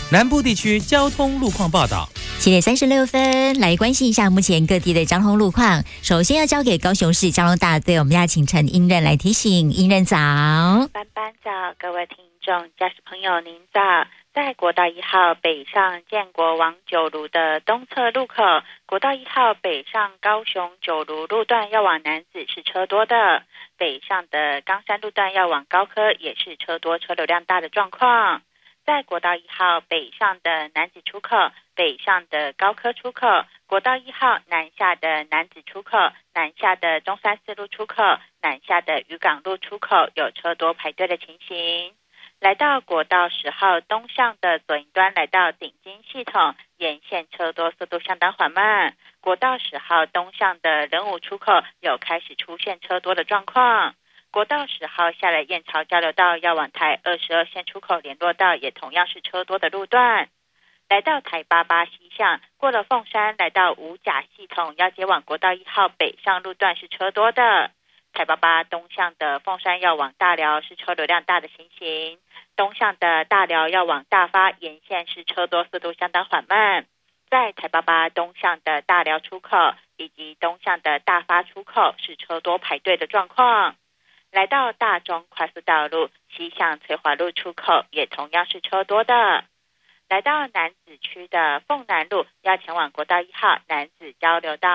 南部地区交通路况报道。 7:36，来关心一下目前各地的交通路况。首先要交给高雄市交通大队，我们要请陈英任来提醒。英任早。 班早，各位听众、驾驶朋友，您早。在国道1号北上建国往九如的东侧路口，国道1号北上高雄九如路段要往楠梓是车多的，北上的冈山路段要往高科也是车多，车流量大的状况。在国道1号北上的楠梓出口、北上的高科出口、国道1号南下的楠梓出口、南下的中山四路出口、南下的渔港路出口有车多排队的情形。来到国道10号东向的左营端，来到顶金系统，沿线车多，速度相当缓慢。国道10号东向的仁武出口有开始出现车多的状况。国道10号下来燕巢交流道要往台22线出口联络道也同样是车多的路段。来到台88西向，过了凤山来到五甲系统要接往国道1号北上路段是车多的。台88东向的凤山要往大寮是车流量大的情形，东向的大寮要往大发沿线是车多，速度相当缓慢。在台88东向的大寮出口以及东向的大发出口是车多排队的状况。来到大中快速道路西向翠华路出口也同样是车多的。来到楠梓区的凤南路要前往国道1号楠梓交流道